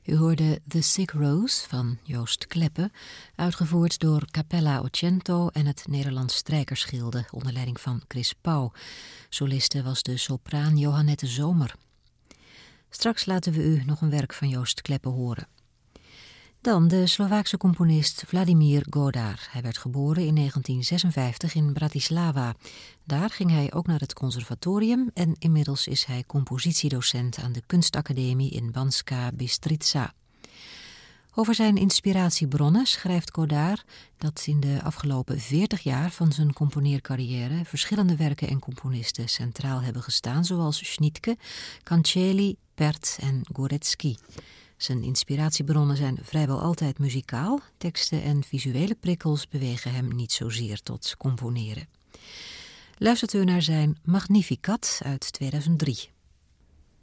U hoorde The Sick Rose van Joost Kleppe, uitgevoerd door Capella Ocento en het Nederlands Strijkersgilde onder leiding van Chris Pauw. Soliste was de sopraan Johannette Zomer. Straks laten we u nog een werk van Joost Kleppe horen. Dan de Slovaakse componist Vladimír Godard. Hij werd geboren in 1956 in Bratislava. Daar ging hij ook naar het conservatorium en inmiddels is hij compositiedocent aan de kunstacademie in Banská Bystrica. Over zijn inspiratiebronnen schrijft Godard dat in de afgelopen 40 jaar van zijn componeercarrière verschillende werken en componisten centraal hebben gestaan, zoals Schnittke, Cancelli, Pärt en Górecki. Zijn inspiratiebronnen zijn vrijwel altijd muzikaal. Teksten en visuele prikkels bewegen hem niet zozeer tot componeren. Luistert u naar zijn Magnificat uit 2003.